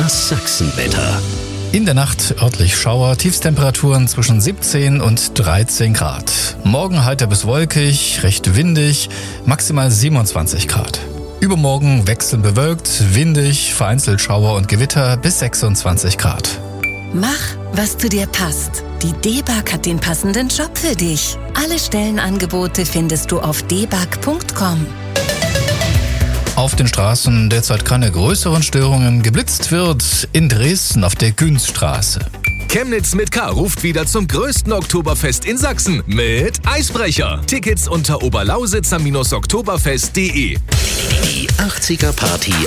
Das Sachsenwetter. In der Nacht örtlich Schauer, Tiefstemperaturen zwischen 17 und 13 Grad. Morgen heiter bis wolkig, recht windig, maximal 27 Grad. Übermorgen wechselnd bewölkt, windig, vereinzelt Schauer und Gewitter bis 26 Grad. Mach, was zu dir passt. Die DEBAG hat den passenden Job für dich. Alle Stellenangebote findest du auf debag.com. Auf den Straßen derzeit keine größeren Störungen. Geblitzt wird in Dresden auf der Günzstraße. Chemnitz mit K ruft wieder zum größten Oktoberfest in Sachsen mit Eisbrecher. Tickets unter oberlausitzer-oktoberfest.de. Die 80er Party